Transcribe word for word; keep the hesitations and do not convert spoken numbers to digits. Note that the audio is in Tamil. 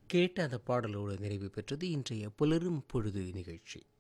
கேட்ட அந்த பாடலோடு நிறைவு பெற்றது இன்றைய புலரும் பொழுது நிகழ்ச்சி.